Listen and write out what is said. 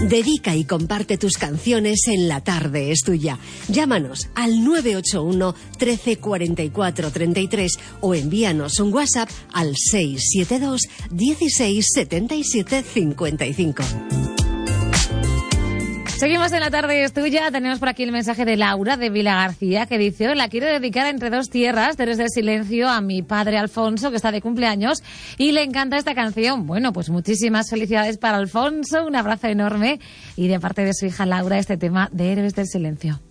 Dedica y comparte tus canciones en La Tarde es Tuya. Llámanos al 981 13 44 33 o envíanos un WhatsApp al 672 16 77 55. Seguimos en La Tarde es Tuya. Tenemos por aquí el mensaje de Laura de Vila García, que dice: la quiero dedicar Entre dos tierras, Terres del Silencio, a mi padre Alfonso, que está de cumpleaños y le encanta esta canción. Bueno, pues muchísimas felicidades para Alfonso, un abrazo enorme, y de parte de su hija Laura este tema de Héroes del Silencio.